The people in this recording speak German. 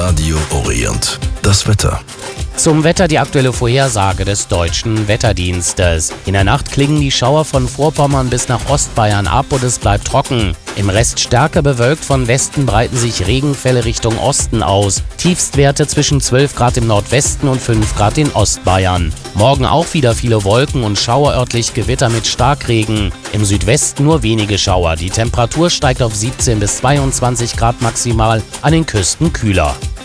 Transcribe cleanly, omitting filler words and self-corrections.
Radio Orient. Das Wetter. Zum Wetter die aktuelle Vorhersage des Deutschen Wetterdienstes. In der Nacht klingen die Schauer von Vorpommern bis nach Ostbayern ab und es bleibt trocken. Im Rest stärker bewölkt, von Westen breiten sich Regenfälle Richtung Osten aus. Tiefstwerte zwischen 12 Grad im Nordwesten und 5 Grad in Ostbayern. Morgen auch wieder viele Wolken und schauerörtlich Gewitter mit Starkregen. Im Südwesten nur wenige Schauer. Die Temperatur steigt auf 17 bis 22 Grad maximal, an den Küsten kühler.